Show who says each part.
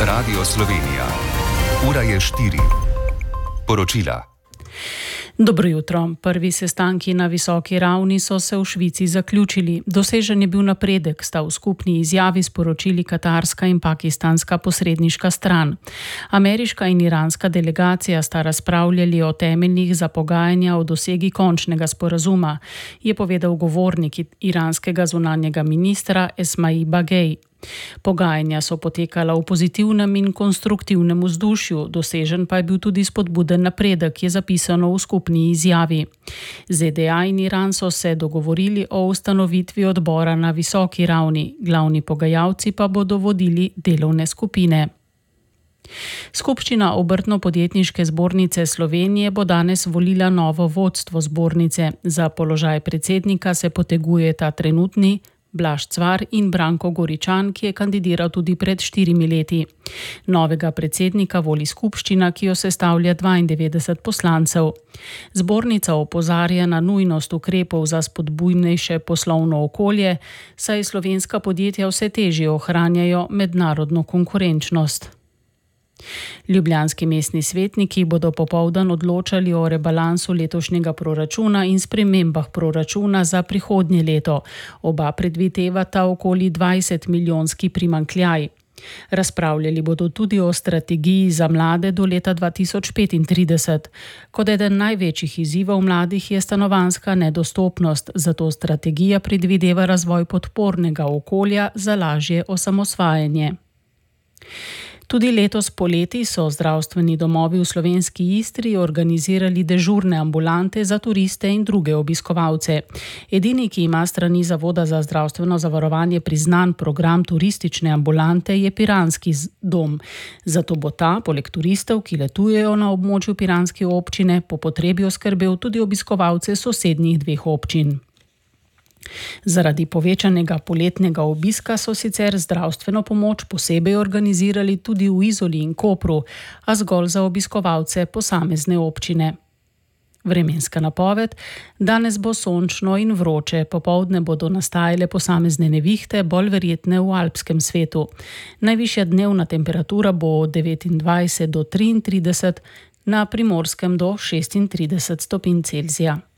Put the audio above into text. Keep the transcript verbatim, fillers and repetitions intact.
Speaker 1: Radio Slovenija. Ura je štiri. Poročila.
Speaker 2: Dobro jutro. Prvi sestanki na visoki ravni so se v Švici zaključili. Dosežen je bil napredek, sta v skupni izjavi sporočili katarska in pakistanska posredniška stran. Ameriška in iranska delegacija sta razpravljali o temeljih za pogajanja o dosegi končnega sporazuma, je povedal govornik iranskega zunanjega ministra Esmail Bagej. Pogajanja so potekala v pozitivnem in konstruktivnem vzdušju, dosežen pa je bil tudi spodbuden napredek, je zapisano v skupni izjavi. Z D A in Iran so se dogovorili o ustanovitvi odbora na visoki ravni, glavni pogajalci pa bodo vodili delovne skupine. Skupščina Obrtno-podjetniške zbornice Slovenije bo danes volila novo vodstvo zbornice. Za položaj predsednika se potegujeta trenutni Blaž Cvar in Branko Goričan, ki je kandidiral tudi pred štirimi leti. Novega predsednika voli skupščina, ki jo sestavlja dvaindevetdeset poslancev. Zbornica opozarja na nujnost ukrepov za spodbujnejše poslovno okolje, saj slovenska podjetja vse težje ohranjajo mednarodno konkurenčnost. Ljubljanski mestni svetniki bodo popoldan odločali o rebalansu letošnjega proračuna in spremembah proračuna za prihodnje leto. Oba predvidevata okoli dvajset milijonski primanjkljaj. Razpravljali bodo tudi o strategiji za mlade do leta dva tisoč petintrideset. Kot eden največjih izzivov mladih je stanovanjska nedostopnost, zato strategija predvideva razvoj podpornega okolja za lažje osamosvajanje. Tudi letos poleti so zdravstveni domovi v slovenski Istri organizirali dežurne ambulante za turiste in druge obiskovalce. Edini, ki ima strani Zavoda za zdravstveno zavarovanje priznan program turistične ambulante, je Piranski dom. Zato bo ta, poleg turistov, ki letujejo na območju piranske občine, po potrebi oskrbel tudi obiskovalce sosednjih dveh občin. Zaradi povečanega poletnega obiska so sicer zdravstveno pomoč posebej organizirali tudi v Izoli in Kopru, a zgolj za obiskovalce posamezne občine. Vremenska napoved: danes bo sončno in vroče, popoldne bodo nastajale posamezne nevihte, bolj verjetne v alpskem svetu. Najvišja dnevna temperatura bo od devetindvajset do triintrideset, na Primorskem do šestintrideset stopinj Celzija.